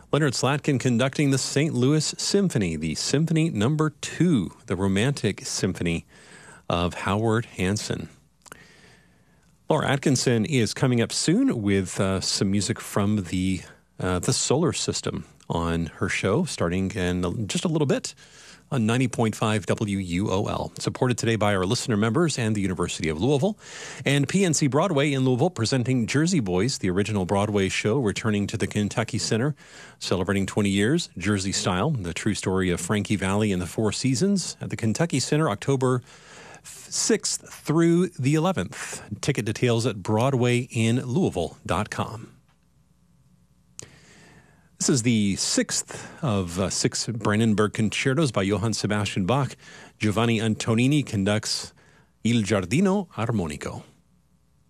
Leonard Slatkin conducting the St. Louis Symphony, the Symphony No. 2, the Romantic Symphony of Howard Hanson. Laura Atkinson is coming up soon with some music from the solar system on her show, starting in just a little bit on 90.5 WUOL. Supported today by our listener members and the University of Louisville. And PNC Broadway in Louisville presenting Jersey Boys, the original Broadway show, returning to the Kentucky Center, celebrating 20 years, Jersey style, the true story of Frankie Valli and the Four Seasons at the Kentucky Center, October 6th through the 11th. Ticket details at BroadwayInLouisville.com. This is the sixth of six Brandenburg concertos by Johann Sebastian Bach. Giovanni Antonini conducts Il Giardino Armonico.